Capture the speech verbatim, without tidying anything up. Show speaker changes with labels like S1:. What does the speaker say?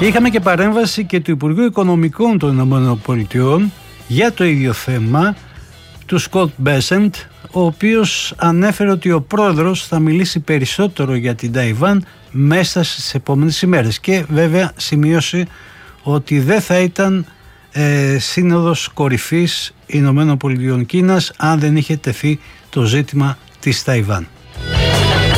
S1: Και είχαμε και παρέμβαση και του Υπουργού Οικονομικών των ΗΠΑ για το ίδιο θέμα, του Σκοτ Μπέσεντ, ο οποίος ανέφερε ότι ο πρόεδρος θα μιλήσει περισσότερο για την Ταϊβάν μέσα στις επόμενες ημέρες, και βέβαια σημείωσε ότι δεν θα ήταν ε, σύνοδος κορυφής ΗΠΑ-Κίνας αν δεν είχε τεθεί το ζήτημα της Ταϊβάν.